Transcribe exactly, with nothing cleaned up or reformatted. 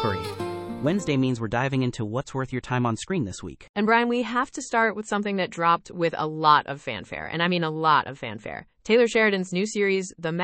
inquiry. Wednesday means we're diving into what's worth your time on screen this week. And Brian, we have to start with something that dropped with a lot of fanfare, and I mean a lot of fanfare. Taylor Sheridan's new series, The